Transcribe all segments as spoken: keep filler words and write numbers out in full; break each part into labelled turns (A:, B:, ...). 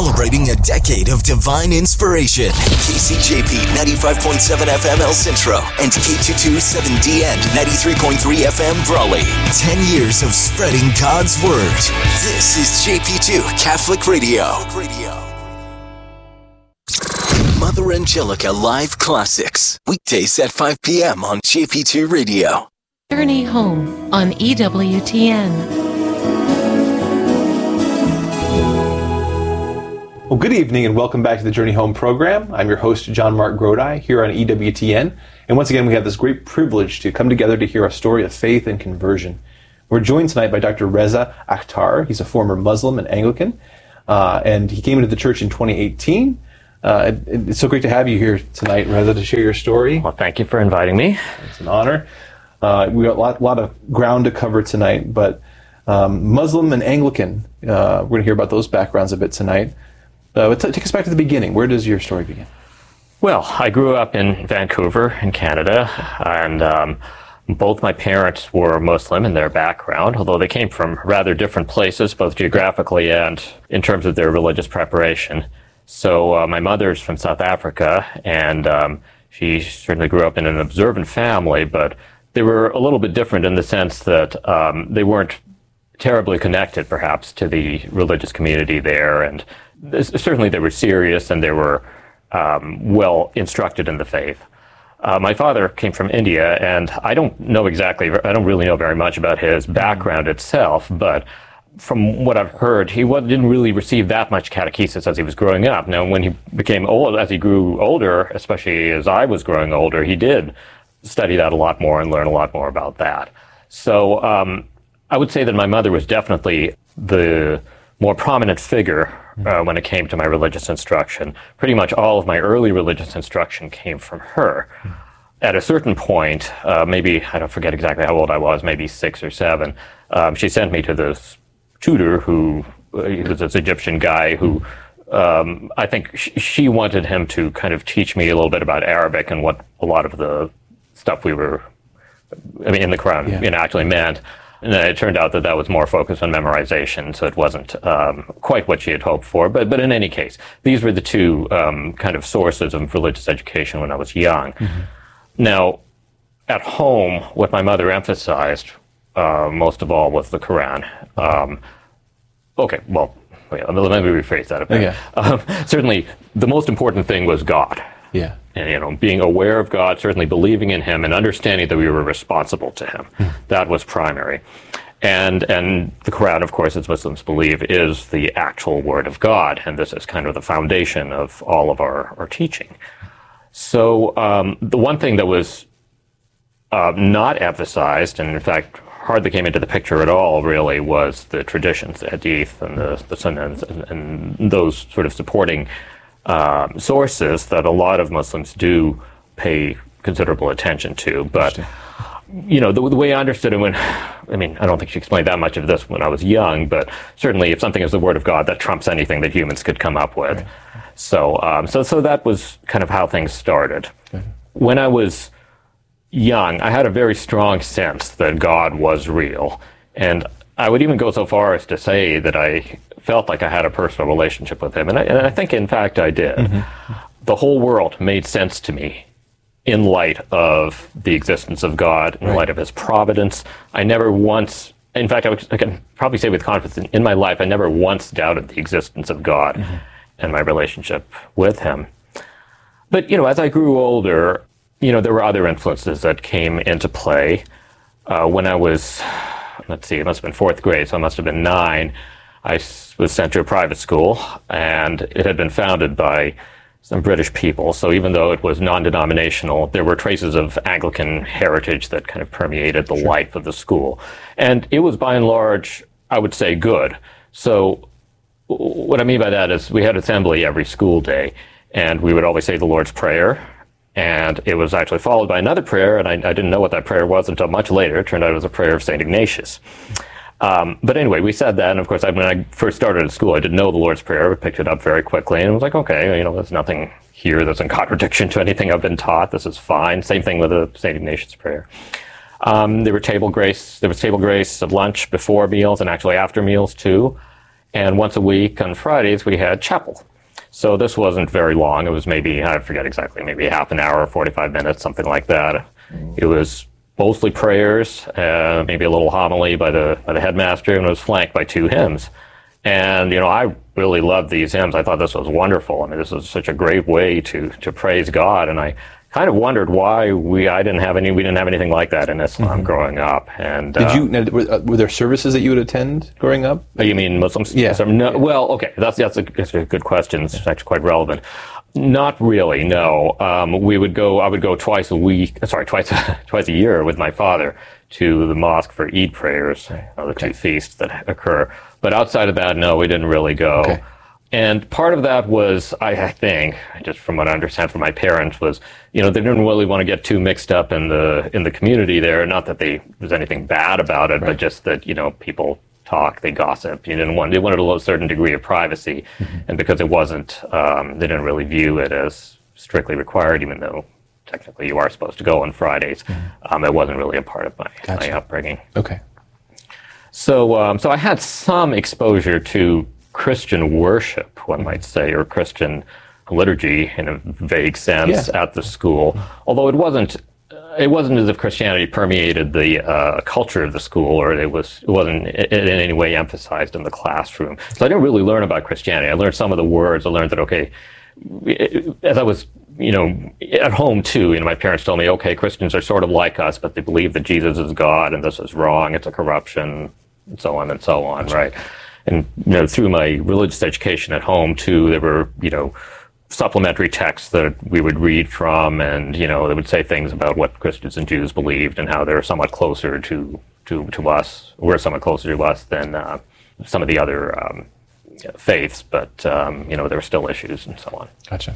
A: celebrating a decade of divine inspiration. K C J P ninety-five point seven F M El Centro and K two twenty-seven D N ninety-three point three F M Brawley. Ten years of spreading God's Word. This is J P two Catholic Radio. Mother Angelica Live Classics. Weekdays at five p.m. on J P two Radio.
B: Journey Home on E W T N.
C: Well, good evening and welcome back to the Journey Home program. I'm your host, John Mark Grodi, here on E W T N. And once again, we have this great privilege to come together to hear a story of faith and conversion. We're joined tonight by Doctor Reza Akhtar. He's a former Muslim and Anglican, uh, and he came into the church in twenty eighteen. Uh, it, it's so great to have you here tonight, Reza, to share your story.
D: Well, thank you for inviting me.
C: It's an honor. Uh, we got a lot, lot of ground to cover tonight, but um, Muslim and Anglican, uh, we're going to hear about those backgrounds a bit tonight. Uh, but t- take us back to the beginning. Where does your story begin?
D: Well, I grew up in Vancouver, in Canada, and um, both my parents were Muslim in their background, although they came from rather different places, both geographically and in terms of their religious preparation. So uh, my mother's from South Africa, and um, she certainly grew up in an observant family, but they were a little bit different in the sense that um, they weren't terribly connected, perhaps, to the religious community there, and certainly they were serious and they were um, well instructed in the faith. Uh, my father came from India, and I don't know exactly, I don't really know very much about his background itself, but from what I've heard, he didn't really receive that much catechesis as he was growing up. Now, when he became old, as he grew older, especially as I was growing older, he did study that a lot more and learn a lot more about that. So um, I would say that my mother was definitely the more prominent figure uh, when it came to my religious instruction. Pretty much all of my early religious instruction came from her. At a certain point, uh, maybe, I don't forget exactly how old I was, maybe six or seven, um, she sent me to this tutor who uh, he was this Egyptian guy who um, I think sh- she wanted him to kind of teach me a little bit about Arabic and what a lot of the stuff we were, I mean, in the Quran, yeah. you know, actually meant. And it turned out that that was more focused on memorization, so it wasn't um, quite what she had hoped for. But but in any case, these were the two um, kind of sources of religious education when I was young. Mm-hmm. Now, at home, what my mother emphasized uh, most of all was the Quran. Um, okay, well, wait, let me rephrase that a bit. Okay. Um, certainly, the most important thing was God.
C: Yeah.
D: And, you know, being aware of God, certainly believing in Him, and understanding that we were responsible to Him. Mm. That was primary. And and the Quran, of course, as Muslims believe, is the actual Word of God, and this is kind of the foundation of all of our, our teaching. So um, the one thing that was uh, not emphasized, and in fact hardly came into the picture at all, really, was the traditions, the hadith and the, the sunnahs, and, and those sort of supporting Um, sources that a lot of Muslims do pay considerable attention to. But, you know, the, the way I understood it when, I mean, I don't think she explained that much of this when I was young, but certainly if something is the Word of God, that trumps anything that humans could come up with. Right. So, um, so, so that was kind of how things started. Okay. When I was young, I had a very strong sense that God was real. And I would even go so far as to say that I felt like I had a personal relationship with him. And I, and I think, in fact, I did. Mm-hmm. The whole world made sense to me in light of the existence of God, in right. light of His providence. I never once, in fact, I, would, I can probably say with confidence, in, in my life, I never once doubted the existence of God mm-hmm. and my relationship with Him. But, you know, as I grew older, you know, there were other influences that came into play. Uh, when I was... let's see, it must have been fourth grade, so I must have been nine. I was sent to a private school, and it had been founded by some British people. So even though it was non-denominational, there were traces of Anglican heritage that kind of permeated the sure. life of the school. And it was by and large, I would say, good. So what I mean by that is we had assembly every school day, and we would always say the Lord's Prayer. And it was actually followed by another prayer, and I, I didn't know what that prayer was until much later. It turned out it was a prayer of Saint Ignatius. Um, but anyway, we said that, and of course, I, when I first started at school, I didn't know the Lord's Prayer. I picked it up very quickly, and it was like, okay, you know, there's nothing here that's in contradiction to anything I've been taught. This is fine. Same thing with the Saint Ignatius prayer. Um, there were table grace. There was table grace at lunch, before meals, and actually after meals too. And once a week on Fridays, we had chapel. So this wasn't very long. It was maybe, I forget exactly, maybe half an hour, forty-five minutes, something like that. It was mostly prayers, uh, maybe a little homily by the by the headmaster, and it was flanked by two hymns. And, you know, I really loved these hymns. I thought this was wonderful. I mean, this was such a great way to to praise God. And I kind of wondered why we I didn't have any we didn't have anything like that in Islam mm-hmm. growing up. And
C: did
D: uh,
C: you now, were, uh, were there services that you would attend growing up?
D: You mean Muslims?
C: Yeah.
D: No, well, okay, that's that's a, that's a good question. It's actually quite relevant. Not really, no. Um, we would go. I would go twice a week. Sorry, twice twice a year with my father to the mosque for Eid prayers, you know, the okay. two feasts that occur. But outside of that, no, we didn't really go.
C: Okay.
D: And part of that was, I, I think, just from what I understand from my parents, was, you know, they didn't really want to get too mixed up in the in the community there. Not that they, there was anything bad about it, right. but just that, you know, people talk, they gossip. You didn't want, they wanted a certain degree of privacy, mm-hmm. and because it wasn't, um, they didn't really view it as strictly required, even though technically you are supposed to go on Fridays. Mm-hmm. Um, it wasn't really a part of my,
C: gotcha.
D: my upbringing.
C: Okay.
D: So, um, so I had some exposure to Christian worship, one might say, or Christian liturgy in a vague sense
C: yeah.
D: at the school, although it wasn't. It wasn't as if Christianity permeated the uh, culture of the school, or it was it wasn't in any way emphasized in the classroom. So I didn't really learn about Christianity. I learned some of the words. I learned that, okay, as I was, you know, at home too, you know, my parents told me, okay, Christians are sort of like us, but they believe that Jesus is God and this is wrong. It's a corruption, and so on and so on, right? And, you know, through my religious education at home too, there were, you know, supplementary texts that we would read from, and, you know, they would say things about what Christians and Jews believed and how they're somewhat closer to to, to us. We're somewhat closer to us than uh, some of the other um, faiths, but, um, you know, there were still issues and so on.
C: Gotcha.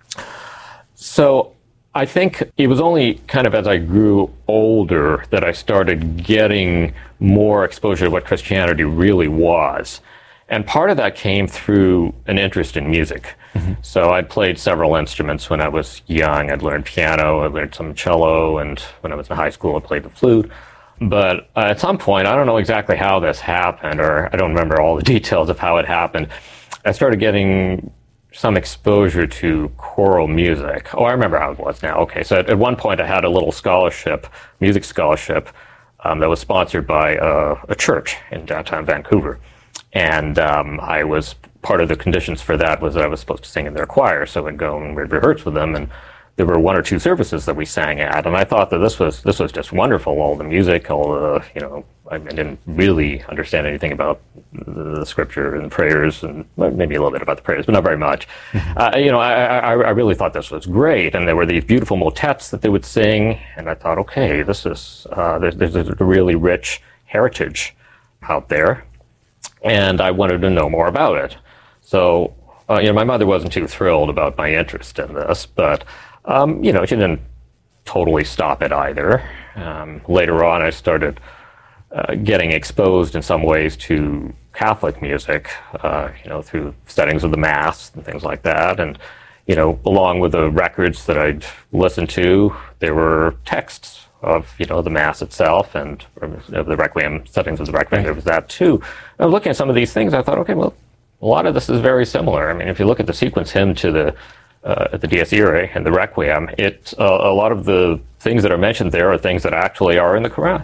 D: So I think it was only kind of as I grew older that I started getting more exposure to what Christianity really was. And part of that came through an interest in music. Mm-hmm. So I played several instruments when I was young. I'd learned piano, I learned some cello, and when I was in high school, I played the flute. But uh, at some point, I don't know exactly how this happened, or I don't remember all the details of how it happened. I started getting some exposure to choral music. Oh, I remember how it was now. Okay, so at, at one point, I had a little scholarship, music scholarship, um, that was sponsored by uh, a church in downtown Vancouver. And um, I was, part of the conditions for that was that I was supposed to sing in their choir. So I'd go and we'd rehearse with them, and there were one or two services that we sang at. And I thought that this was this was just wonderful, all the music, all the, you know, I didn't really understand anything about the scripture and prayers, and maybe a little bit about the prayers, but not very much. Mm-hmm. Uh, you know, I, I, I really thought this was great. And there were these beautiful motets that they would sing. And I thought, okay, this is, uh, there's, there's a really rich heritage out there. And I wanted to know more about it. So, uh, you know, my mother wasn't too thrilled about my interest in this, but, um, you know, she didn't totally stop it either. Um, later on, I started uh, getting exposed in some ways to Catholic music, uh, you know, through studies of the Mass and things like that. And, you know, along with the records that I'd listened to, there were texts of, you know, the Mass itself and of the Requiem, settings of the Requiem, there was that too. I was looking at some of these things, I thought, okay, well, a lot of this is very similar. I mean, if you look at the sequence hymn to the uh, the Dies Irae and the Requiem, it uh, a lot of the things that are mentioned there are things that actually are in the Quran.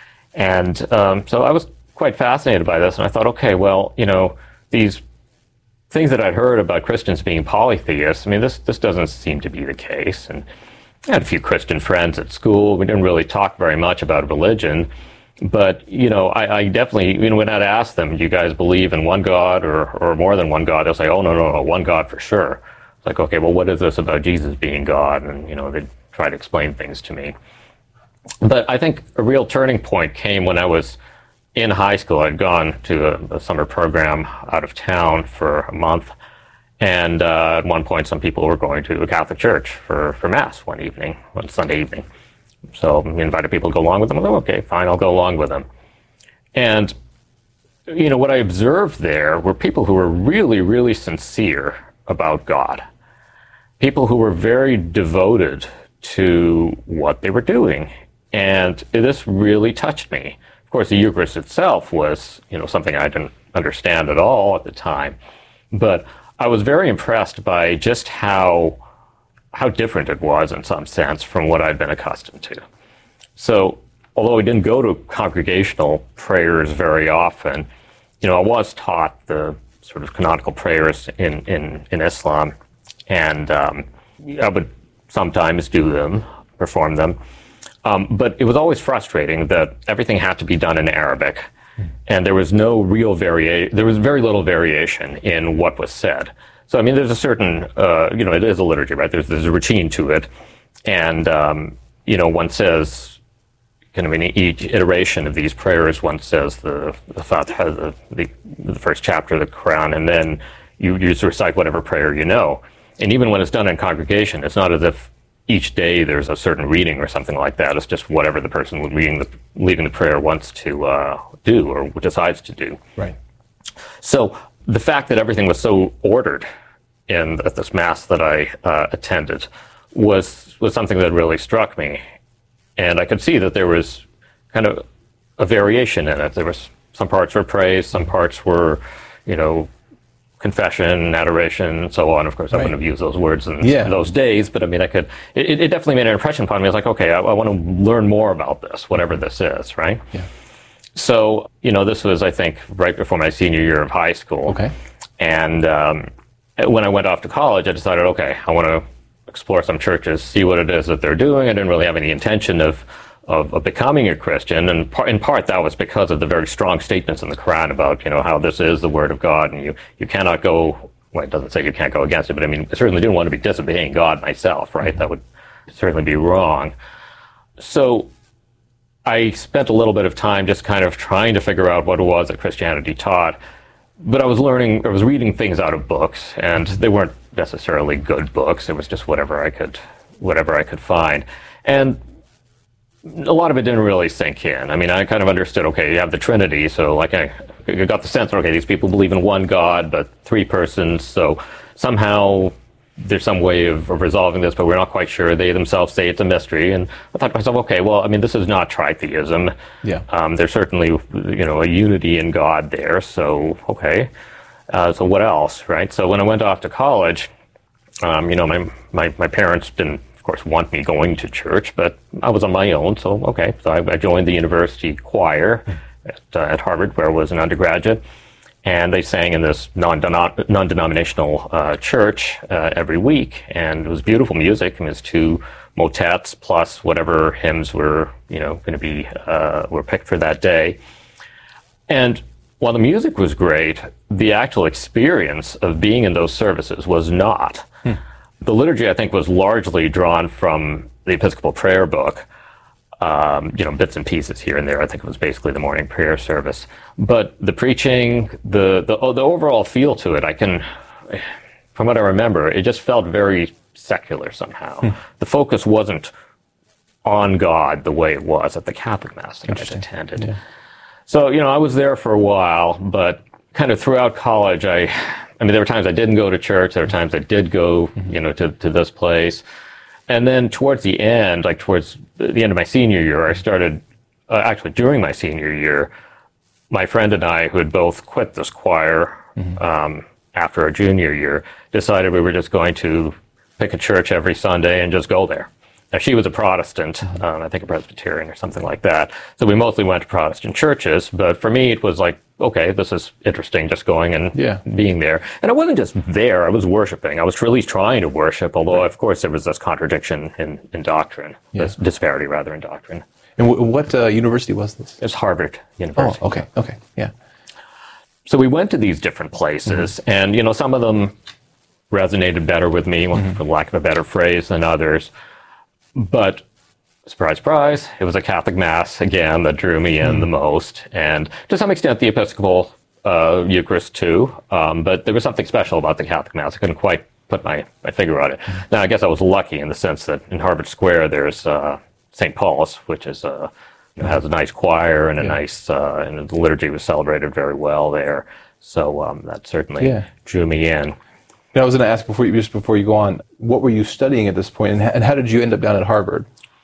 D: And um, so I was quite fascinated by this, and I thought, okay, well, you know, these things that I'd heard about Christians being polytheists, I mean, this this doesn't seem to be the case. And I had a few Christian friends at school. We didn't really talk very much about religion, but, you know, I, I definitely, you know, when I'd ask them, do you guys believe in one God or, or more than one God? They'll say, oh, no, no, no, one God for sure. It's like, okay, well, what is this about Jesus being God? And, you know, they'd try to explain things to me. But I think a real turning point came when I was in high school. I'd gone to a, a summer program out of town for a month. And uh, at one point, some people were going to a Catholic church for, for Mass one evening, one Sunday evening. So we invited people to go along with them. I thought, okay, fine, I'll go along with them. And, you know, what I observed there were people who were really, really sincere about God. People who were very devoted to what they were doing. And this really touched me, Of course, the Eucharist itself was, you know, something I didn't understand at all at the time. But I was very impressed by just how how different it was in some sense from what I'd been accustomed to. So, although I didn't go to congregational prayers very often, you know, I was taught the sort of canonical prayers in, in, in Islam, and um, I would sometimes do them, perform them. Um, but it was always frustrating that everything had to be done in Arabic, and there was no real variation, there was very little variation in what was said. So, I mean, there's a certain, uh, you know, it is a liturgy, right? There's, there's a routine to it. And, um, you know, one says, kind of in each iteration of these prayers, one says the, the Fatiha, the, the, the first chapter of the Quran, and then you, you just recite whatever prayer you know. And even when it's done in congregation, it's not as if each day there's a certain reading or something like that. It's just whatever the person leading the, leading the prayer wants to uh, do or decides to do.
C: Right.
D: So, the fact that everything was so ordered in at this mass that I uh, attended was was something that really struck me, and I could see that there was kind of a variation in it. There was some parts were praise, some parts were, you know, confession, adoration, and so on. Of course, I
C: Right.
D: wouldn't have used those words in
C: Yeah.
D: those days, but I mean, I could. It, it definitely made an impression upon me. I was like, okay, I, I want to learn more about this, whatever this is, right?
C: Yeah.
D: So, you know, this was, I think, right before my senior year of high school.
C: Okay.
D: And um, when I went off to college, I decided, okay, I want to explore some churches, see what it is that they're doing. I didn't really have any intention of, of, of becoming a Christian. And par- in part, that was because of the very strong statements in the Quran about, you know, how this is the Word of God, and you, you cannot go, well, it doesn't say you can't go against it, but I mean, I certainly didn't want to be disobeying God myself, right? Mm-hmm. That would certainly be wrong. So I spent a little bit of time just kind of trying to figure out what it was that Christianity taught. But I was learning, I was reading things out of books, and they weren't necessarily good books. It was just whatever I could, whatever I could find. And a lot of it didn't really sink in. I mean, I kind of understood, okay, you have the Trinity, so like I, I got the sense, okay, these people believe in one God, but three persons, so somehow there's some way of, of resolving this, but we're not quite sure. They themselves say it's a mystery. And I thought to myself, okay, well, I mean, this is not tritheism.
C: Yeah.
D: Um, there's certainly, you know, a unity in God there. So, okay. Uh, so what else, right? So when I went off to college, um, you know, my, my, my parents didn't, of course, want me going to church, but I was on my own. So, okay. So I, I joined the university choir at, uh, at Harvard, where I was an undergraduate. And they sang in this non-denom- non-denominational uh, church uh, every week, and it was beautiful music. I mean, it was two motets plus whatever hymns were, you know, going to be uh, were picked for that day. And while the music was great, the actual experience of being in those services was not. Hmm. The liturgy, I think, was largely drawn from the Episcopal prayer book. Um, you know, bits and pieces here and there. I think it was basically the morning prayer service. But the preaching, the the, oh, the overall feel to it, I can, from what I remember, it just felt very secular somehow. Hmm. The focus wasn't on God the way it was at the Catholic Mass that I attended. Yeah. So, you know, I was there for a while, but kind of throughout college, I, I mean, there were times I didn't go to church. There were times I did go, mm-hmm. you know, to, to this place. And then towards the end, like towards the end of my senior year, I started, uh, actually during my senior year, my friend and I, who had both quit this choir mm-hmm. um, after our junior year, decided we were just going to pick a church every Sunday and just go there. Now, she was a Protestant, mm-hmm. um, I think a Presbyterian or something like that. So we mostly went to Protestant churches, but for me, it was like, okay, this is interesting, just going and yeah. being there. And I wasn't just there, I was worshiping. I was really trying to worship, although, of course, there was this contradiction in, in doctrine, yeah. this disparity, rather, in doctrine.
C: And w- what uh, university was this?
D: It was Harvard University.
C: Oh, okay, okay, yeah.
D: So we went to these different places, mm-hmm. and, you know, some of them resonated better with me, mm-hmm. for lack of a better phrase, than others. But surprise, surprise, it was a Catholic Mass, again, that drew me in mm. the most. And to some extent, the Episcopal uh, Eucharist, too. Um, but there was something special about the Catholic Mass. I couldn't quite put my, my finger on it. Mm. Now, I guess I was lucky in the sense that in Harvard Square, there's uh, Saint Paul's, which is uh, you know, has a nice choir and a yeah. nice, uh, and the liturgy was celebrated very well there. So um, that certainly yeah. drew me in.
C: And I was going to ask before you, just before you go on, what were you studying at this point, and, and how did you end up down at Harvard?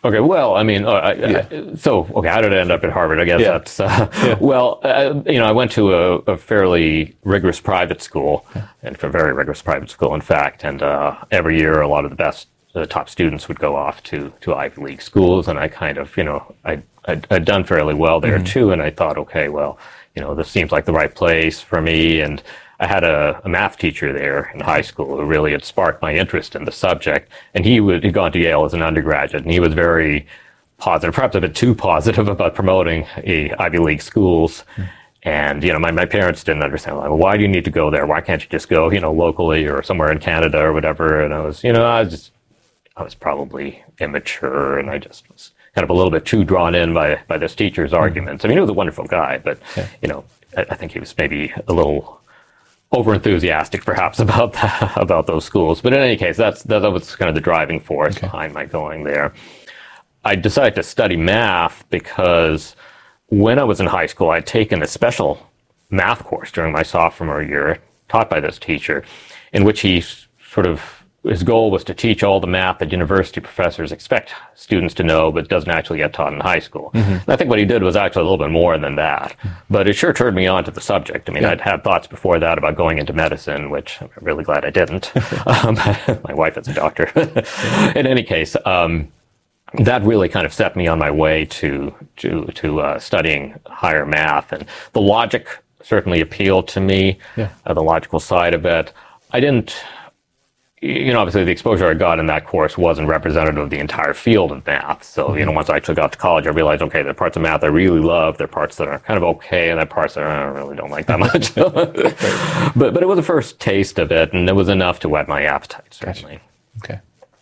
D: Okay, well, I mean, uh, I,
C: Yeah.
D: I, so, okay, how did I end up at Harvard? I guess
C: Yeah.
D: that's, uh,
C: Yeah.
D: well, uh, you know, I went to a, a fairly rigorous private school, and a very rigorous private school, in fact, and uh, every year a lot of the best, the top students would go off to, to Ivy League schools, and I kind of, you know, I, I'd, I'd done fairly well there, mm-hmm. too, and I thought, okay, well, you know, this seems like the right place for me, and I had a, a math teacher there in high school who really had sparked my interest in the subject, and he would, he'd gone to Yale as an undergraduate, and he was very positive, perhaps a bit too positive about promoting a Ivy League schools. Mm. And, you know, my, my parents didn't understand, like, well, why do you need to go there? Why can't you just go, you know, locally or somewhere in Canada or whatever? And I was, you know, I was just, I was probably immature, and I just was kind of a little bit too drawn in by, by this teacher's mm. arguments. I mean, he was a wonderful guy, but, yeah. you know, I, I think he was maybe a little over-enthusiastic, perhaps, about that, about those schools. But in any case, that's that was kind of the driving force okay. behind my going there. I decided to study math because when I was in high school, I'd taken a special math course during my sophomore year, taught by this teacher, in which he sort of, his goal was to teach all the math that university professors expect students to know, but doesn't actually get taught in high school. Mm-hmm. And I think what he did was actually a little bit more than that. But it sure turned me on to the subject. I mean, yeah. I'd had thoughts before that about going into medicine, which I'm really glad I didn't. um, my wife is a doctor. In any case, um, that really kind of set me on my way to to to uh, studying higher math. And the logic certainly appealed to me, yeah. uh, the logical side of it. I didn't... You know, obviously the exposure I got in that course wasn't representative of the entire field of math. So, mm-hmm. you know, once I actually got to college, I realized, okay, there are parts of math I really love, there are parts that are kind of okay, and there are parts that I really don't like that much. but but it was a first taste of it, and it was enough to whet my appetite, certainly.
C: Gotcha. Okay.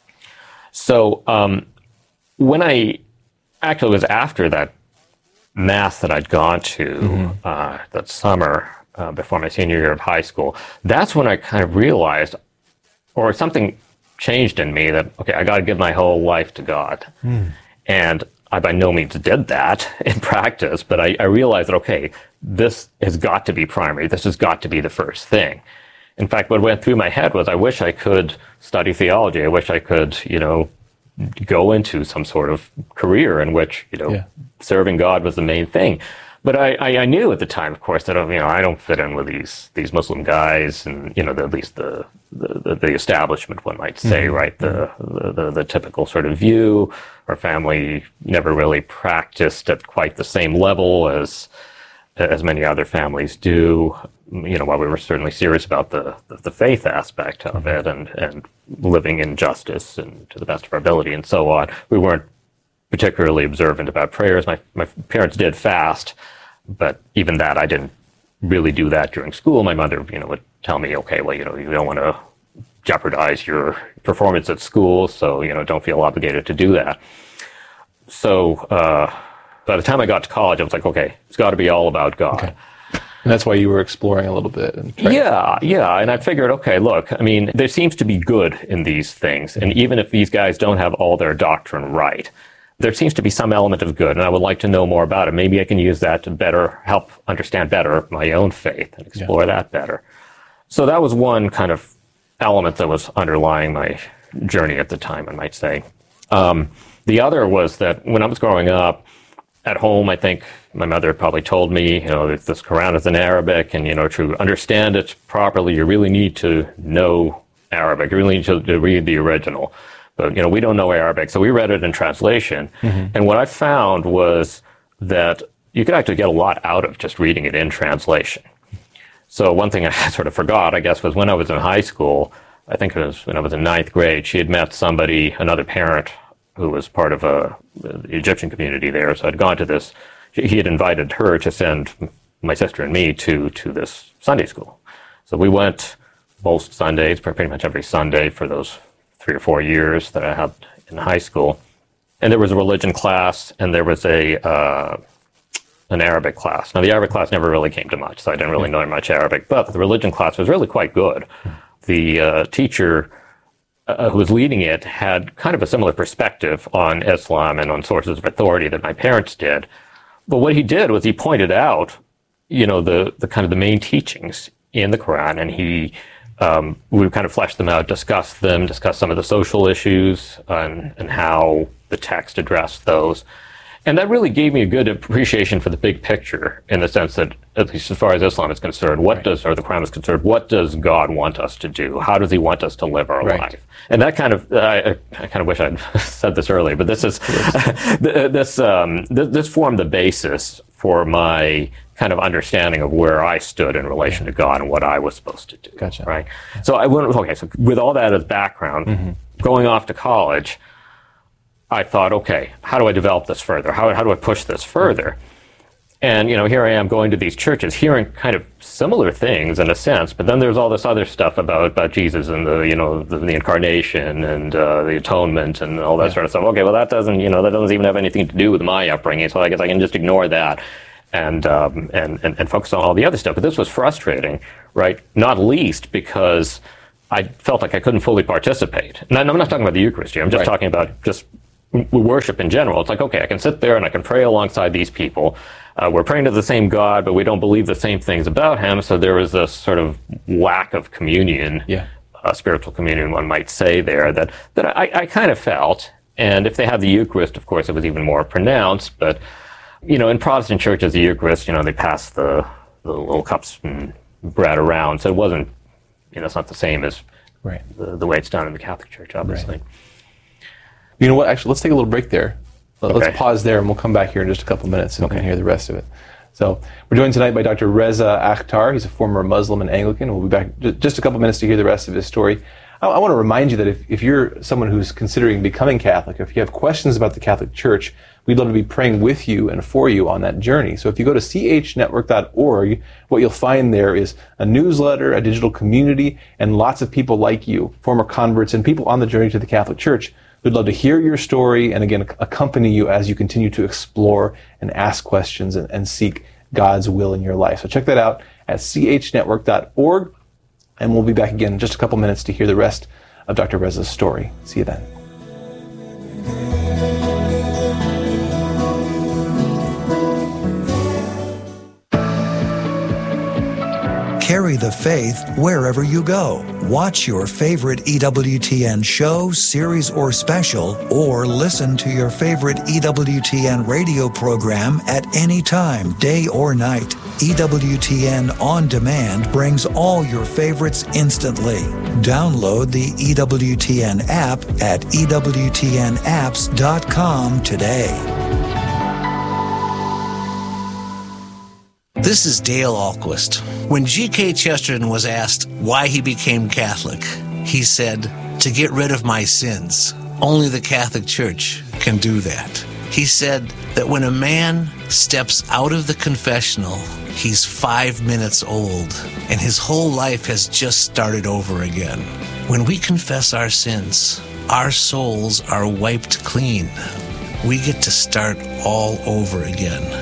D: So um, when I, actually it was after that math that I'd gone to mm-hmm. uh, that summer uh, before my senior year of high school, that's when I kind of realized, or something changed in me that, okay, I got to give my whole life to God. Mm. And I by no means did that in practice, but I, I realized that, okay, this has got to be primary. This has got to be the first thing. In fact, what went through my head was, I wish I could study theology. I wish I could, you know, go into some sort of career in which, you know, yeah. serving God was the main thing. But I, I, I knew at the time, of course, that, you know, I don't fit in with these these Muslim guys, and, you know, the, at least the, the the establishment, one might say, mm-hmm. right? The, the the the typical sort of view. Our family never really practiced at quite the same level as as many other families do. You know, while we were certainly serious about the the, the faith aspect of mm-hmm. it, and and living in justice and to the best of our ability and so on, we weren't particularly observant about prayers. My my parents did fast, but even that, I didn't really do that during school. My mother, you know, would tell me, okay, well, you know, you don't want to jeopardize your performance at school, so, you know, don't feel obligated to do that. So uh, by the time I got to college, I was like, okay, it's got to be all about God.
C: Okay. And that's why you were exploring a little bit. And
D: yeah, yeah. And I figured, okay, look, I mean, there seems to be good in these things. And even if these guys don't have all their doctrine right, there seems to be some element of good, and I would like to know more about it. Maybe I can use that to better help understand better my own faith and explore yeah. that better. So that was one kind of element that was underlying my journey at the time, I might say. Um, the other was that when I was growing up, at home, I think my mother probably told me, you know, that this Quran is in Arabic, and, you know, to understand it properly, you really need to know Arabic. You really need to, to read the original. But, you know, we don't know Arabic, so we read it in translation. Mm-hmm. And what I found was that you could actually get a lot out of just reading it in translation. So one thing I sort of forgot, I guess, was when I was in high school, I think it was when I was in ninth grade, she had met somebody, another parent, who was part of a, the Egyptian community there. So I'd gone to this, he had invited her to send my sister and me to, to this Sunday school. So we went most Sundays, pretty much every Sunday for those three or four years that I had in high school. And there was a religion class, and there was a uh, an Arabic class. Now, the Arabic class never really came to much, so I didn't really know much Arabic, but the religion class was really quite good. The uh, teacher uh, who was leading it had kind of a similar perspective on Islam and on sources of authority that my parents did. But what he did was he pointed out, you know, the, the kind of the main teachings in the Quran, and he Um, we would kind of flesh them out, discuss them, discuss some of the social issues, and, and how the text addressed those. And that really gave me a good appreciation for the big picture, in the sense that, at least as far as Islam is concerned, what right. does, or the Quran is concerned, what does God want us to do? How does he want us to live our right. life? And that kind of, uh, I, I kind of wish I'd said this earlier, but this is, this, um, this, this formed the basis for my kind of understanding of where I stood in relation to God and what I was supposed to do.
C: Gotcha.
D: Right? So I went, okay, so with all that as background, mm-hmm. going off to college, I thought, okay, how do I develop this further? How, how do I push this further? And, you know, here I am going to these churches, hearing kind of similar things in a sense, but then there's all this other stuff about, about Jesus and the, you know, the, the incarnation and uh, the atonement and all that yeah. sort of stuff. Okay, well, that doesn't, you know, that doesn't even have anything to do with my upbringing, so I guess I can just ignore that and, um, and, and, and focus on all the other stuff. But this was frustrating, right? Not least because I felt like I couldn't fully participate. And I'm not talking about the Eucharist here. I'm just right. talking about just worship in general. It's like, okay, I can sit there and I can pray alongside these people. Uh, we're praying to the same God, but we don't believe the same things about him. So there was a sort of lack of communion,
C: yeah.
D: uh, spiritual communion, one might say there, that, that I, I kind of felt. And if they had the Eucharist, of course, it was even more pronounced. But, you know, in Protestant churches, the Eucharist, you know, they pass the, the little cups and bread around. So it wasn't, you know, it's not the same as
C: right.
D: the, the way it's done in the Catholic Church, obviously.
C: Right. You know what? Actually, let's take a little break there. Let's
D: okay.
C: pause there, and we'll come back here in just a couple minutes and
D: okay.
C: we can hear the rest of it. So we're joined tonight by Doctor Reza Akhtar. He's a former Muslim and Anglican. We'll be back just a couple minutes to hear the rest of his story. I, I want to remind you that if, if you're someone who's considering becoming Catholic, if you have questions about the Catholic Church, we'd love to be praying with you and for you on that journey. So if you go to c h network dot org, what you'll find there is a newsletter, a digital community, and lots of people like you, former converts and people on the journey to the Catholic Church. We'd love to hear your story and, again, accompany you as you continue to explore and ask questions and, and seek God's will in your life. So check that out at c h network dot org, and we'll be back again in just a couple minutes to hear the rest of Doctor Reza's story. See you then.
E: Carry the faith wherever you go. Watch your favorite E W T N show, series, or special, or listen to your favorite E W T N radio program at any time, day or night. E W T N On Demand brings all your favorites instantly. Download the E W T N app at e w t n apps dot com today.
F: This is Dale Ahlquist. When G K Chesterton was asked why he became Catholic, he said, "To get rid of my sins. Only the Catholic Church can do that." He said that when a man steps out of the confessional, he's five minutes old, and his whole life has just started over again. When we confess our sins, our souls are wiped clean. We get to start all over again.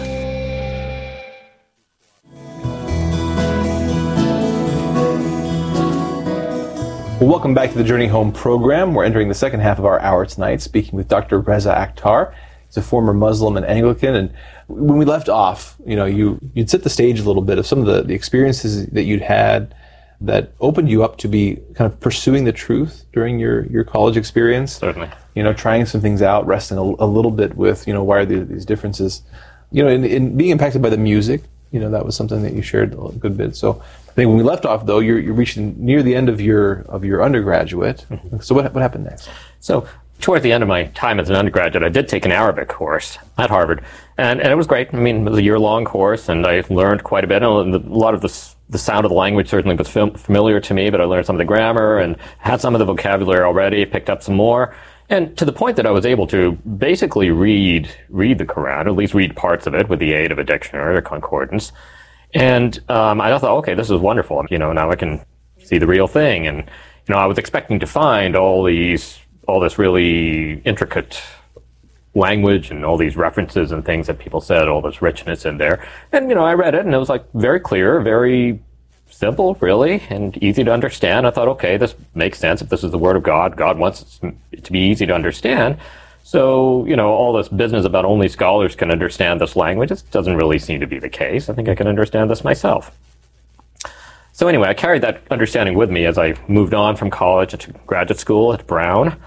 C: Well, welcome back to the Journey Home program. We're entering the second half of our hour tonight, speaking with Doctor Reza Akhtar. He's a former Muslim and Anglican. And when we left off, you know, you, you'd set the stage a little bit of some of the, the experiences that you'd had that opened you up to be kind of pursuing the truth during your, your college experience.
D: Certainly.
C: You know, trying some things out, wrestling a, a little bit with, you know, why are these, these differences? You know, in, in being impacted by the music, you know, that was something that you shared a good bit. So I think when we left off, though, you're, you're reaching near the end of your of your undergraduate. Mm-hmm. So what what happened next?
D: So toward the end of my time as an undergraduate, I did take an Arabic course at Harvard, and, and it was great. I mean, it was a year-long course, and I learned quite a bit. And a lot of the, the sound of the language certainly was fam- familiar to me, but I learned some of the grammar and had some of the vocabulary already, picked up some more. And to the point that I was able to basically read read the Quran, at least read parts of it with the aid of a dictionary or concordance. And um, I thought, okay, this is wonderful. You know, now I can see the real thing. And you know, I was expecting to find all these, all this really intricate language and all these references and things that people said, all this richness in there. And you know, I read it, and it was like very clear, very simple, really, and easy to understand. I thought, okay, this makes sense. If this is the Word of God, God wants it to be easy to understand. So, you know, all this business about only scholars can understand this language, it doesn't really seem to be the case. I think I can understand this myself. So anyway, I carried that understanding with me as I moved on from college to graduate school at Brown.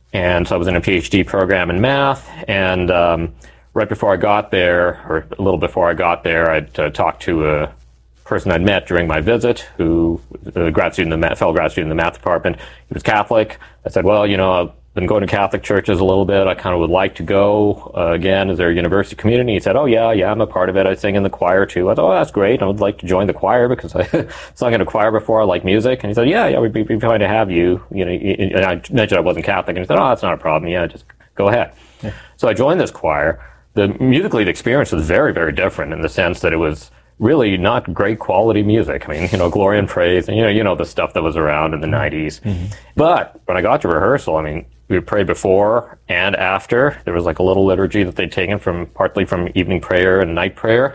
D: And so I was in a PhD program in math, and um, right before I got there, or a little before I got there, I'd uh, talked to a person I'd met during my visit, who a grad student, in the math, fellow grad student in the math department. He was Catholic. I said, well, you know, I've been going to Catholic churches a little bit. I kind of would like to go uh, again. Is there a university community? He said, oh, yeah, yeah, I'm a part of it. I sing in the choir, too. I thought, oh, that's great. I would like to join the choir because I sung in a choir before. I like music. And he said, yeah, yeah, we'd be, be fine to have you. You know, and I mentioned I wasn't Catholic. And he said, oh, that's not a problem. Yeah, just go ahead. Yeah. So I joined this choir. The musically, the experience was very, very different in the sense that it was really not great quality music. I mean, you know, glory and praise, and you know, you know the stuff that was around in the nineties. Mm-hmm. But when I got to rehearsal, I mean, we would pray before and after. There was like a little liturgy that they'd taken from partly from evening prayer and night prayer,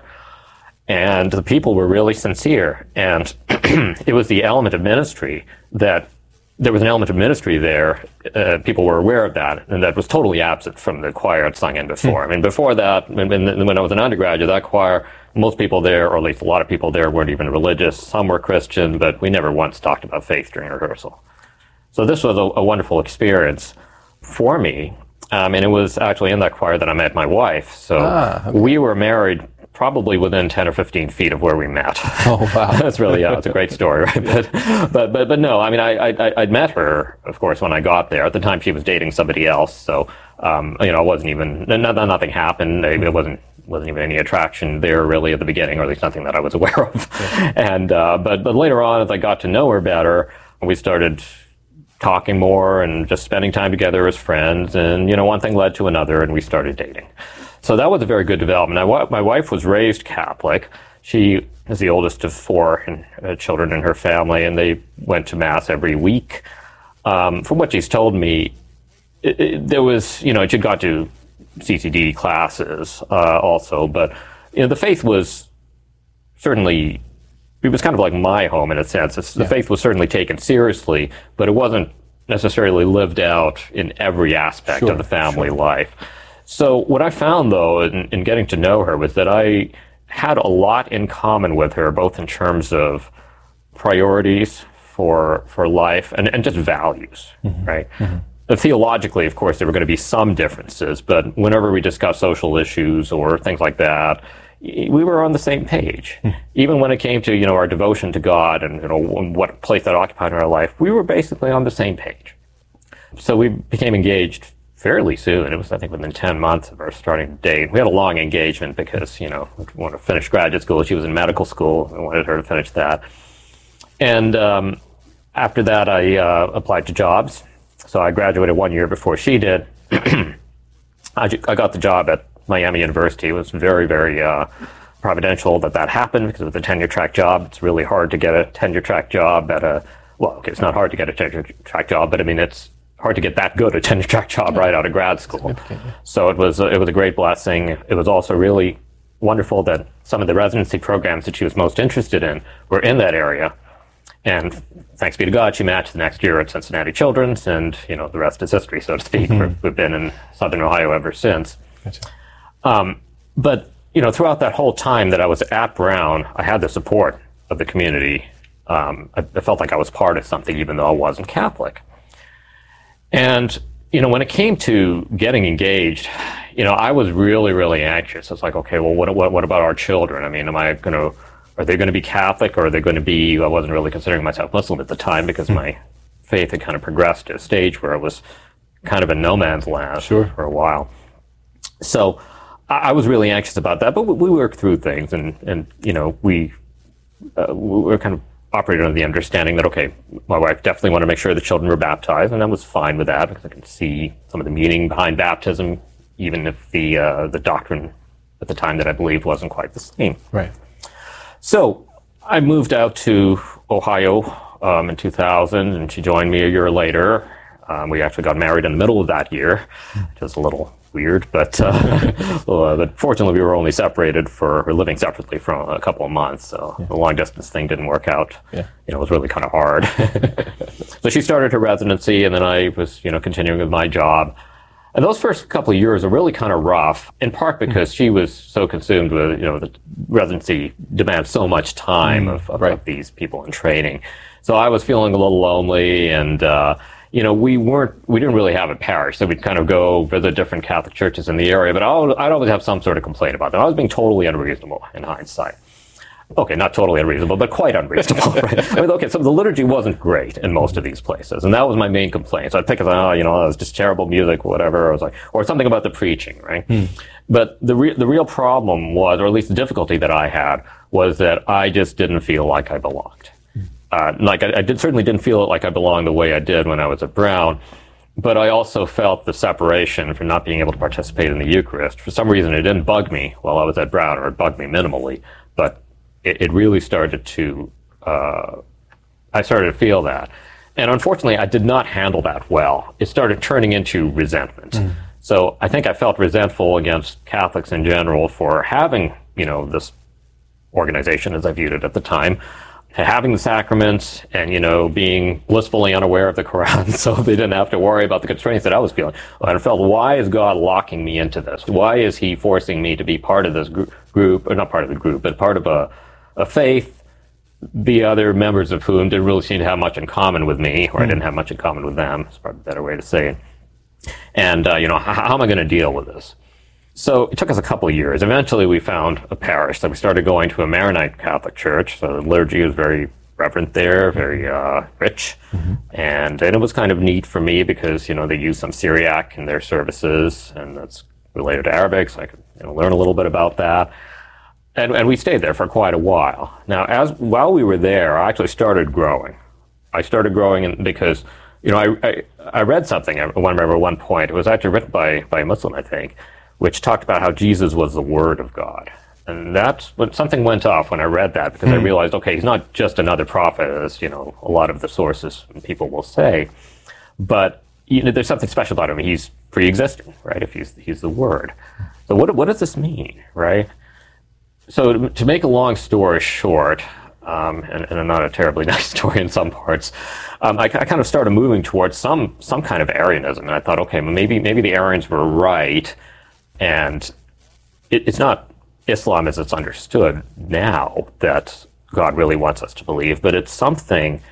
D: and the people were really sincere. And it was the element of ministry that there was an element of ministry there. Uh, people were aware of that, and that was totally absent from the choir I'd sung in before. Mm. I mean, before that, when, when I was an undergraduate, that choir, most people there, or at least a lot of people there, weren't even religious. Some were Christian, but we never once talked about faith during rehearsal. So this was a, a wonderful experience for me, um, and it was actually in that choir that I met my wife. So ah, okay. We were married probably within ten or fifteen feet of where we met.
C: Oh, wow.
D: That's really, yeah, it's a great story, right? But, but, but, but no, I mean, I, I, I'd met her, of course, when I got there. At the time, she was dating somebody else. So, um, you know, it wasn't even, nothing happened. It wasn't, wasn't even any attraction there really at the beginning, or at least nothing that I was aware of. Yeah. And, uh, but, but later on, as I got to know her better, we started talking more and just spending time together as friends. And, you know, one thing led to another, and we started dating. So that was a very good development. I, my wife was raised Catholic. She is the oldest of four in, uh, children in her family, and they went to Mass every week. Um, from what she's told me, it, it, there was, you know, she'd got to C C D classes uh, also, but, you know, the faith was certainly, it was kind of like my home in a sense. It's, yeah. The faith was certainly taken seriously, but it wasn't necessarily lived out in every aspect sure, of the family sure. life. So what I found, though, in, in getting to know her was that I had a lot in common with her, both in terms of priorities for for life and, and just values, mm-hmm. right? Mm-hmm. Uh, theologically, of course, there were going to be some differences, but whenever we discussed social issues or things like that, we were on the same page. Mm-hmm. Even when it came to, you know, our devotion to God and, you know, what place that occupied in our life, we were basically on the same page. So we became engaged fairly soon. It was, I think, within ten months of our starting to date. We had a long engagement because, you know, we wanted to finish graduate school. She was in medical school. We wanted her to finish that. And um, after that, I uh, applied to jobs. So I graduated one year before she did. I, I got the job at Miami University. It was very, very uh, providential that that happened because it was a tenure track job. It's really hard to get a tenure track job at a, well, okay, it's not hard to get a tenure track job, but I mean, it's hard to get that good a tenure track job right out of grad school. So it was it was a great blessing. It was also really wonderful that some of the residency programs that she was most interested in were in that area. And thanks be to God, she matched the next year at Cincinnati Children's, and you know the rest is history, so to speak. Mm-hmm. We've been in Southern Ohio ever since. Gotcha. Um, but you know, throughout that whole time that I was at Brown, I had the support of the community. Um, I, I felt like I was part of something, even though I wasn't Catholic. And, you know, when it came to getting engaged, you know, I was really, really anxious. I was like, okay, well, what, what, what about our children? I mean, am I going to, are they going to be Catholic, or are they going to be, I wasn't really considering myself Muslim at the time because my faith had kind of progressed to a stage where I was kind of in no man's land sure. for a while. So I, I was really anxious about that, but we, we worked through things, and, and you know, we, uh, we were kind of operated under the understanding that, okay, my wife definitely wanted to make sure the children were baptized, and I was fine with that because I could see some of the meaning behind baptism, even if the uh, the doctrine at the time that I believed wasn't quite the same.
C: Right.
D: So I moved out to Ohio um, in two thousand, and she joined me a year later. Um, we actually got married in the middle of that year, which was a little weird, but uh, well, but fortunately we were only separated for, or living separately for a couple of months, so yeah. the long distance thing didn't work out. Yeah. You know, it was really kind of hard. So she started her residency, and then I was, you know, continuing with my job. And those first couple of years are really kind of rough, in part because mm-hmm. she was so consumed with, you know, the residency demands so much time mm-hmm. of, of, right. of these people in training. So I was feeling a little lonely, and, uh, you know, we weren't, we didn't really have a parish, so we'd kind of go visit different Catholic churches in the area, but I'd, I'd always have some sort of complaint about them. I was being totally unreasonable in hindsight. Okay, not totally unreasonable, but quite unreasonable, right? I mean, okay, so the liturgy wasn't great in most of these places, and that was my main complaint. So I'd pick it, oh, you know, it was just terrible music, whatever. I was like, or something about the preaching, right? Mm. But the re- the real problem was, or at least the difficulty that I had, was that I just didn't feel like I belonged. Mm. Uh, like I, I did, certainly didn't feel like I belonged the way I did when I was at Brown, but I also felt the separation from not being able to participate in the Eucharist. For some reason, it didn't bug me while I was at Brown, or it bugged me minimally, but It, it really started to, uh, I started to feel that. And unfortunately, I did not handle that well. It started turning into resentment. Mm. So I think I felt resentful against Catholics in general for having, you know, this organization, as I viewed it at the time, having the sacraments and, you know, being blissfully unaware of the Quran, so they didn't have to worry about the constraints that I was feeling. And I felt, why is God locking me into this? Why is he forcing me to be part of this gr- group, or not part of the group, but part of a a faith, the other members of whom didn't really seem to have much in common with me, or mm. I didn't have much in common with them. It's probably a better way to say it. And, uh, you know, how, how am I going to deal with this? So it took us a couple of years. Eventually we found a parish, so we started going to a Maronite Catholic church. So the liturgy was very reverent there, very uh, rich. Mm-hmm. And, and it was kind of neat for me because, you know, they use some Syriac in their services, and that's related to Arabic, so I could, you know, learn a little bit about that. And, and we stayed there for quite a while. Now, as while we were there, I actually started growing. I started growing in, because, you know, I, I I read something. I remember at one point. It was actually written by by a Muslim, I think, which talked about how Jesus was the Word of God. And that's when something went off when I read that, because mm. I realized, okay, he's not just another prophet, as, you know, a lot of the sources and people will say, but, you know, there's something special about him. He's pre-existing, right? If he's he's the Word. So what what does this mean, right? So to make a long story short, um, and, and not a terribly nice story in some parts, um, I, I kind of started moving towards some some kind of Arianism, and I thought, okay, maybe maybe the Arians were right, and it, it's not Islam as it's understood now that God really wants us to believe, but it's something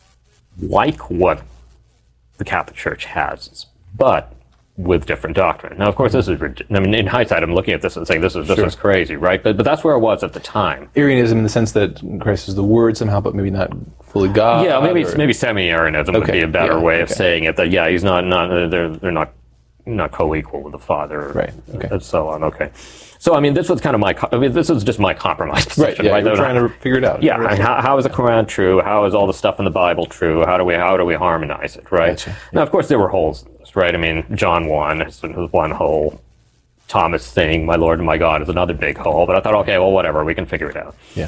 D: like what the Catholic Church has, but with different doctrine. Now, of course, this is, I mean, in hindsight, I'm looking at this and saying this is this sure. is crazy, right? But but that's where I was at the time.
C: Arianism in the sense that Christ is the Word somehow, but maybe not fully God.
D: Yeah, maybe
C: or...
D: maybe semi-Arianism okay. would be a better yeah, way okay. of saying it. That yeah, he's not not they're they're not not co-equal with the Father,
C: right? Okay.
D: And so on. Okay. So I mean, this was kind of my. I mean, this is just my compromise position,
C: right? Yeah,
D: right?
C: You're trying to figure it out.
D: Yeah. I mean, how, how is the Quran true? How is all the stuff in the Bible true? How do we how do we harmonize it, right?
C: Gotcha.
D: Now, of course, there were holes in this, right? I mean, John one is one hole. Thomas saying, "My Lord and my God," is another big hole. But I thought, okay, well, whatever, we can figure it out.
C: Yeah.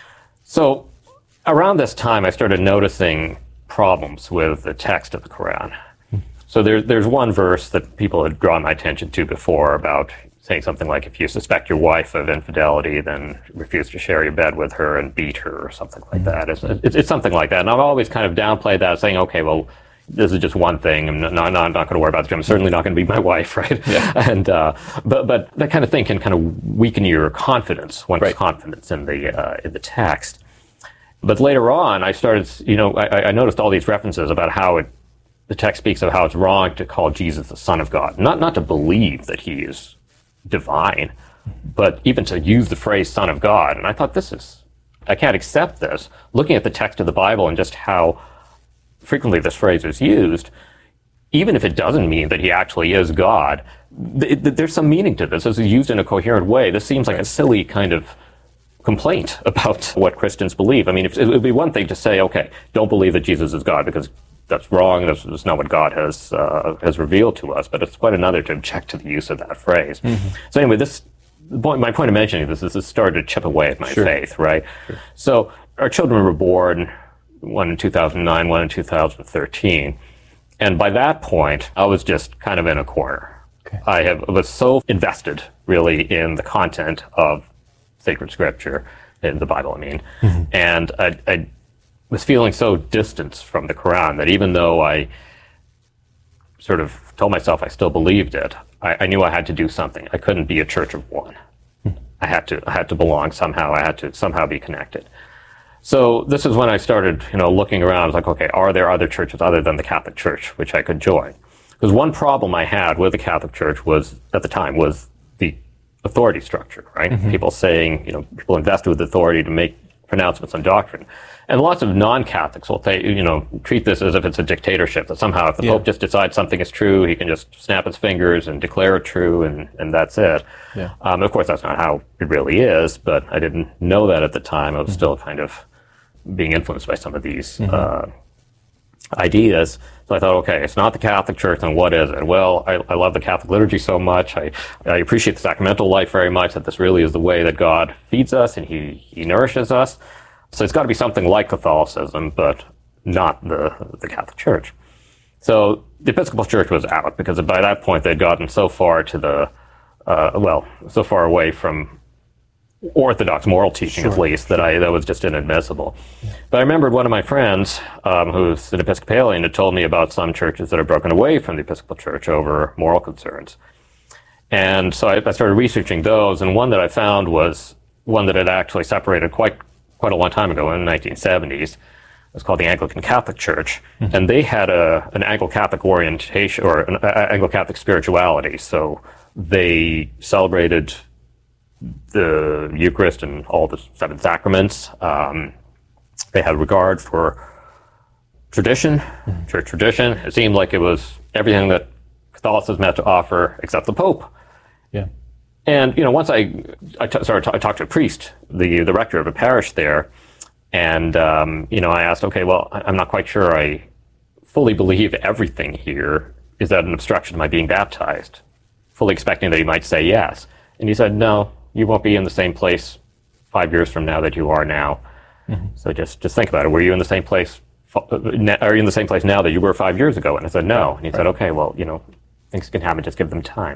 D: So around this time, I started noticing problems with the text of the Quran. So there, there's one verse that people had drawn my attention to before about saying something like, if you suspect your wife of infidelity, then refuse to share your bed with her and beat her, or something like that. It's, it's, it's something like that. And I've always kind of downplayed that, saying, okay, well, this is just one thing. I'm not, not, not going to worry about it. I'm certainly not going to be my wife, right? Yeah. And uh, but but that kind of thing can kind of weaken your confidence, one's right. confidence in the uh, in the text. But later on, I started, you know, I, I noticed all these references about how it, the text speaks of how it's wrong to call Jesus the Son of God, not not to believe that he is divine, but even to use the phrase Son of God. And I thought, this is, I can't accept this. Looking at the text of the Bible and just how frequently this phrase is used, even if it doesn't mean that he actually is God, th- th- there's some meaning to this. This is used in a coherent way. This seems like a silly kind of complaint about what Christians believe. I mean, if, it would be one thing to say, okay, don't believe that Jesus is God, because that's wrong. That's, that's not what God has uh, has revealed to us. But it's quite another to object to the use of that phrase. Mm-hmm. So anyway, this point, my point of mentioning this is this started to chip away at my sure. faith, right? Sure. So our children were born, one in two thousand nine, one in two thousand thirteen, and by that point, I was just kind of in a corner. Okay. I have was so invested, really, in the content of sacred scripture, in the Bible, I mean, mm-hmm. and I. I was feeling so distant from the Quran that even though I sort of told myself I still believed it, I, I knew I had to do something. I couldn't be a church of one. Hmm. I had to I had to belong somehow. I had to somehow be connected. So this is when I started, you know, looking around. I was like, okay, are there other churches other than the Catholic Church which I could join? Because one problem I had with the Catholic Church was, at the time, was the authority structure, right? Mm-hmm. People saying, you know, people invested with authority to make pronouncements on doctrine. And lots of non-Catholics will say, you know, treat this as if it's a dictatorship, that somehow if the yeah. Pope just decides something is true, he can just snap his fingers and declare it true, and, and that's it. Yeah. Um, of course, that's not how it really is, but I didn't know that at the time. I was mm-hmm. still kind of being influenced by some of these mm-hmm. uh, ideas. So I thought, okay, it's not the Catholic Church, then what is it? Well, I, I love the Catholic liturgy so much. I, I appreciate the sacramental life very much, that this really is the way that God feeds us and he, he nourishes us. So it's got to be something like Catholicism, but not the, the Catholic Church. So the Episcopal Church was out, because by that point they'd gotten so far to the, uh, well, so far away from Orthodox moral teaching, sure. at least, that I that was just inadmissible. Yeah. But I remembered one of my friends, um, who's an Episcopalian, had told me about some churches that have broken away from the Episcopal Church over moral concerns. And so I, I started researching those, and one that I found was one that had actually separated quite quite a long time ago, in the nineteen seventies. It was called the Anglican Catholic Church, mm-hmm. and they had a an Anglo-Catholic orientation, or an uh, Anglo-Catholic spirituality. So they celebrated the Eucharist and all the seven sacraments. Um, they had regard for tradition, mm-hmm. church tradition. It seemed like it was everything that Catholicism had to offer except the Pope.
C: Yeah.
D: And, you know, once I, I t- started t- I talked to a priest, the, the rector of a parish there, and, um, you know, I asked, okay, well, I'm not quite sure I fully believe everything here. Is that an obstruction to my being baptized? Fully expecting that he might say yes. And he said, no, you won't be in the same place five years from now that you are now. Mm-hmm. So just, just think about it. Were you in the same place, are you in the same place now that you were five years ago? And I said, no. And he right. said, okay, well, you know, things can happen, just give them time.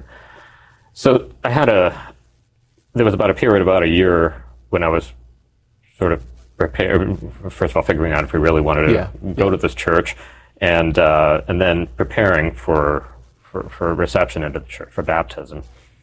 D: So I had a, there was about a period, about a year, when I was sort of prepared, first of all, figuring out if we really wanted to yeah. go yeah. to this church, and uh, and then preparing for, for, for reception into the church, for baptism.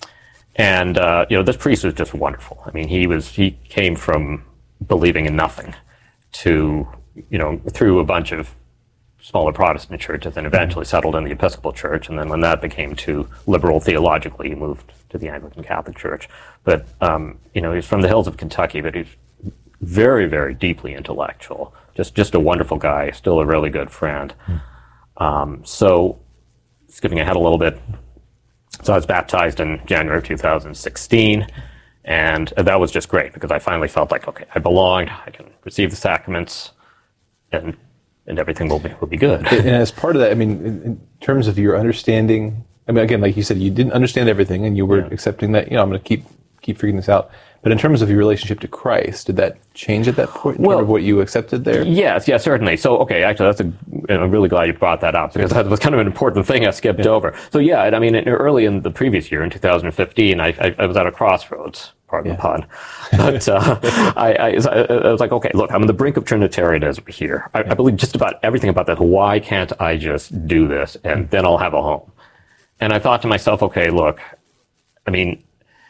D: And, uh, you know, this priest was just wonderful. I mean, he was, he came from believing in nothing to, you know, through a bunch of smaller Protestant churches, and eventually settled in the Episcopal Church. And then when that became too liberal theologically, he moved to the Anglican Catholic Church. But, um, you know, he's from the hills of Kentucky, but he's very, very deeply intellectual. Just, just a wonderful guy, still a really good friend. Mm. Um, so, skipping ahead a little bit, so I was baptized in January of two thousand sixteen, and that was just great, because I finally felt like, okay, I belonged, I can receive the sacraments, and and everything will be will be good.
C: And as part of that, I mean, in, in terms of your understanding, I mean, again, like you said, you didn't understand everything, and you were yeah. accepting that, you know, I'm going to keep keep figuring this out. But in terms of your relationship to Christ, did that change at that point in well, terms of what you accepted there?
D: Yes, yes, certainly. So, okay, actually, that's a, I'm really glad you brought that up, because that was kind of an important thing I skipped yeah. over. So, yeah, I mean, early in the previous year, in two thousand fifteen, I, I, I was at a crossroads, pardon yeah. the pun. But uh, I, I, I was like, okay, look, I'm on the brink of Trinitarianism here. I, yeah. I believe just about everything about that. Why can't I just do this, and then I'll have a home? And I thought to myself, okay, look, I mean,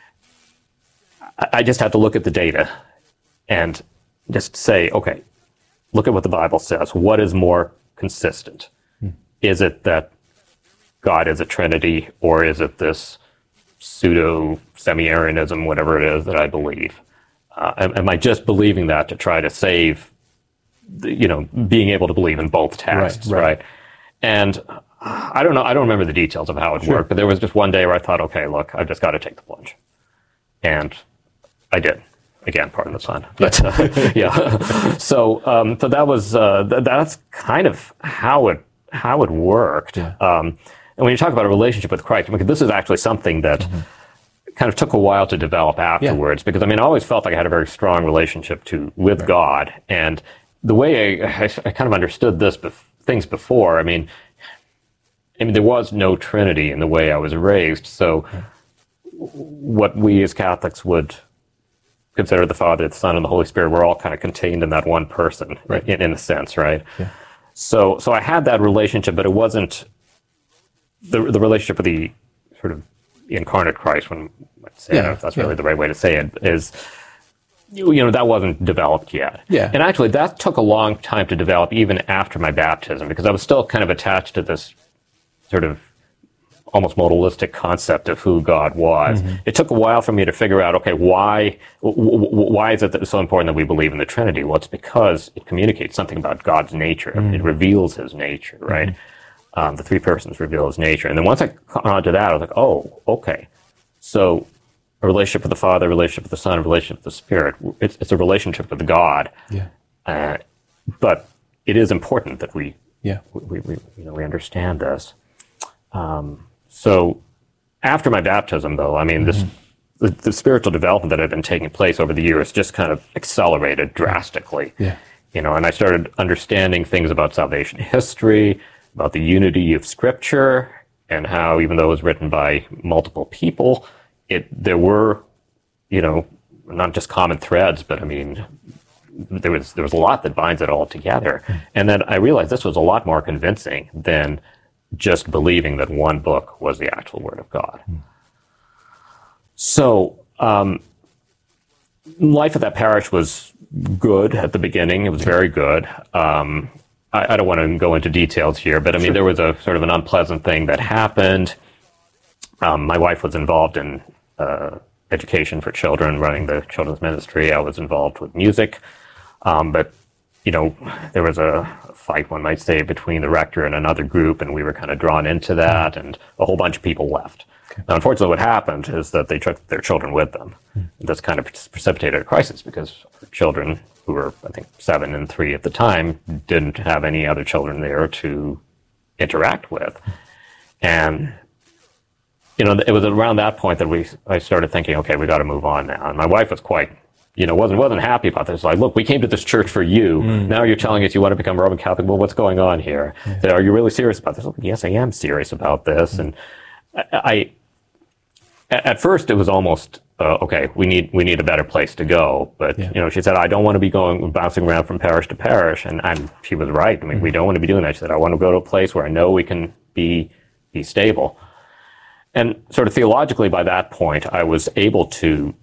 D: I just had to look at the data and just say, okay, look at what the Bible says. What is more consistent? Hmm. Is it that God is a Trinity, or is it this pseudo semi-Arianism, whatever it is that I believe? Uh, am, am I just believing that to try to save, the, you know, being able to believe in both texts, right? right. right? And I don't know, I don't remember the details of how it sure. worked, but there was just one day where I thought, okay, look, I've just got to take the plunge. And I did. Again, pardon the pun. But uh, yeah. So, um, so that was uh, th- that's kind of how it how it worked. Yeah. Um, and when you talk about a relationship with Christ, I mean, this is actually something that mm-hmm. kind of took a while to develop afterwards. Yeah. Because I mean, I always felt like I had a very strong relationship to with right. God, and the way I, I, I kind of understood this bef- things before. I mean, I mean, there was no Trinity in the way I was raised. So, yeah. what we as Catholics would consider the Father, the Son, and the Holy Spirit, we're all kind of contained in that one person, right. in, in a sense, right? Yeah. So, so I had that relationship, but it wasn't the the relationship with the sort of incarnate Christ. When I say, yeah. I don't know if that's yeah. really the right way to say it, is you, you know, that wasn't developed yet.
C: Yeah.
D: And actually, that took a long time to develop, even after my baptism, because I was still kind of attached to this sort of almost modalistic concept of who God was. Mm-hmm. It took a while for me to figure out, okay, why w- w- why is it that it's so important that we believe in the Trinity? Well, it's because it communicates something about God's nature. Mm-hmm. It reveals his nature, right? Mm-hmm. Um, the three persons reveal his nature. And then once I caught on to that, I was like, oh, okay. So a relationship with the Father, a relationship with the Son, a relationship with the Spirit. It's, it's a relationship with God.
C: Yeah.
D: Uh, but it is important that we,
C: yeah.
D: we, we, you know, we understand this. Um, So after my baptism, though, I mean, this, mm-hmm. the, the spiritual development that had been taking place over the years just kind of accelerated drastically.
C: Yeah.
D: You know, and I started understanding things about salvation history, about the unity of Scripture, and how, even though it was written by multiple people, it there were, you know, not just common threads, but I mean, there was there was a lot that binds it all together. Mm-hmm. And then I realized this was a lot more convincing than just believing that one book was the actual Word of God. Mm. So, um, life at that parish was good at the beginning. It was very good. Um, I, I don't want to go into details here, but I mean, sure. There was a sort of an unpleasant thing that happened. Um, my wife was involved in uh, education for children, running the children's ministry. I was involved with music. Um, but you know, there was a fight, one might say, between the rector and another group, and we were kind of drawn into that, and a whole bunch of people left. Okay. Now, unfortunately, what happened is that they took their children with them. Mm. This kind of precipitated a crisis because our children, who were, I think, seven and three at the time, didn't have any other children there to interact with. And, you know, it was around that point that we I started thinking, okay, we got to move on now. And my wife was quite... you know, wasn't wasn't happy about this. Like, look, we came to this church for you. Mm. Now you're telling us you want to become Roman Catholic. Well, what's going on here? Yeah. Said, are you really serious about this? Like, yes, I am serious about this. Mm. And I, I, at first, it was almost uh, okay. We need we need a better place to go. But yeah. you know, she said, I don't want to be going bouncing around from parish to parish. And and she was right. I mean, mm. we don't want to be doing that. She said, I want to go to a place where I know we can be be stable. And sort of theologically, by that point, I was able to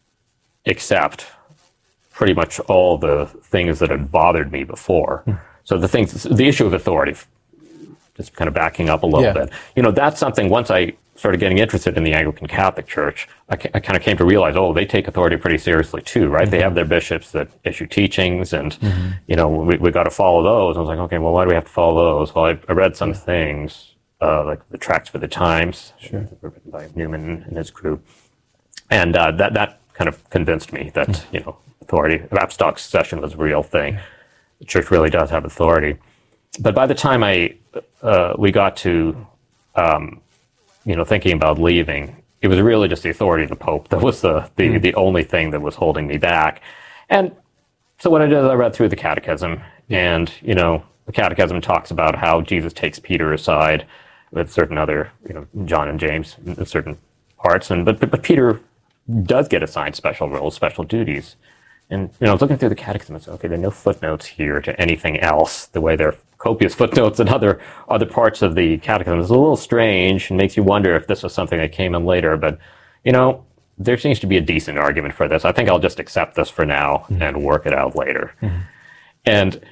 D: accept pretty much all the things that had bothered me before. Mm. So the things, the issue of authority, just kind of backing up a little yeah. bit, you know, that's something, once I started getting interested in the Anglican Catholic Church, I, I kind of came to realize, oh, they take authority pretty seriously too, right? Mm-hmm. They have their bishops that issue teachings, and, mm-hmm. you know, we, we got to follow those. I was like, okay, well, why do we have to follow those? Well, I, I read some things, uh, like the Tracts for the Times, sure. written by Newman and his crew. And uh, that, that, kind of convinced me that, you know, authority, apostolic succession was a real thing. The church really does have authority. But by the time I, uh, we got to, um, you know, thinking about leaving, it was really just the authority of the Pope that was the, the, mm. the only thing that was holding me back. And so what I did is I read through the Catechism, and, you know, the Catechism talks about how Jesus takes Peter aside with certain other, you know, John and James in certain parts, and but but, but Peter does get assigned special roles, special duties. And, you know, I was looking through the Catechism and said, okay, there are no footnotes here to anything else, the way there are copious footnotes in other other parts of the Catechism. It's a little strange and makes you wonder if this was something that came in later. But, you know, there seems to be a decent argument for this. I think I'll just accept this for now mm-hmm. and work it out later. Mm-hmm. And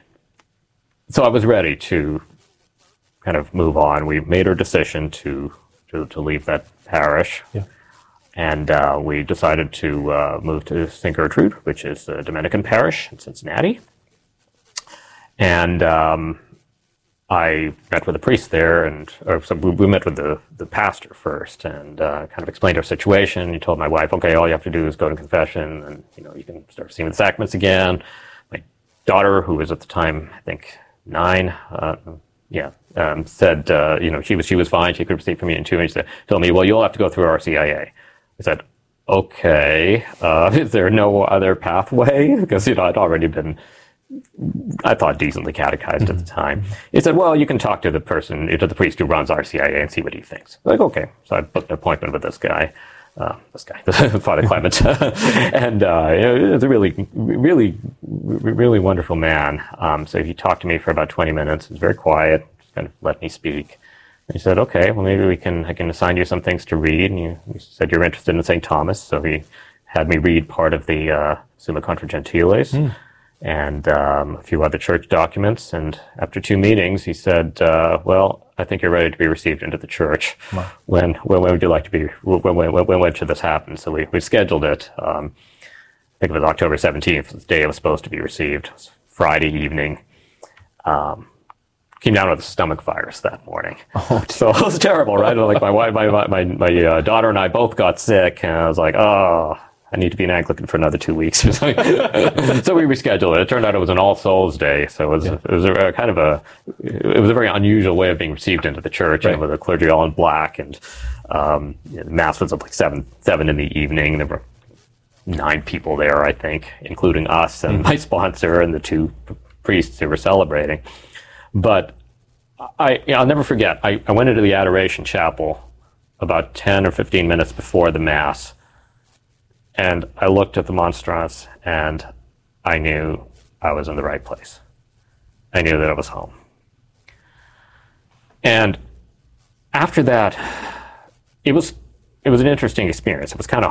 D: so I was ready to kind of move on. We made our decision to, to, to leave that parish. Yeah. And uh, we decided to uh, move to Saint Gertrude, which is a Dominican parish in Cincinnati. And um, I met with a priest there, and or so we, we met with the, the pastor first, and uh, kind of explained our situation. He told my wife, okay, all you have to do is go to confession, and you know you can start receiving the sacraments again. My daughter, who was at the time, I think, nine, uh, yeah, um, said, uh, you know, she was she was fine. She could receive communion too, and she said, told me, well, you'll have to go through R C I A. I said, okay, uh, is there no other pathway? Because, you know, I'd already been, I thought, decently catechized mm-hmm. at the time. He said, well, you can talk to the person, to the priest who runs R C I A and see what he thinks. I'm like, okay. So I booked an appointment with this guy, uh, this guy, Father Clement. and uh, it was a really, really, really wonderful man. Um, so he talked to me for about twenty minutes. It was very quiet, just kind of let me speak. He said, okay, well, maybe we can, I can assign you some things to read. And you, you said you're interested in Saint Thomas. So he had me read part of the uh, Summa Contra Gentiles mm. and um, a few other church documents. And after two meetings, he said, uh, well, I think you're ready to be received into the church. Wow. When, when when would you like to be, when, when, when, when should this happen? So we, we scheduled it. Um, I think it was October seventeenth, the day I was supposed to be received. It was Friday evening. Um, came down with a stomach virus that morning. Oh, so it was terrible, right? Like my wife, my, my, my uh, daughter and I both got sick, and I was like, oh, I need to be an Anglican for another two weeks or something. So we rescheduled it. It turned out it was an All Souls Day, so it was yeah. it was a, a kind of a it was a very unusual way of being received into the church, right. You know, with the clergy all in black, and um, you know, the mass was at like seven seven in the evening. There were nine people there, I think, including us and mm-hmm. my sponsor and the two priests who were celebrating. But I, you know, I'll never forget. I, I went into the Adoration Chapel about ten or fifteen minutes before the mass. And I looked at the monstrance, and I knew I was in the right place. I knew that I was home. And after that, it was it was an interesting experience. It was kind of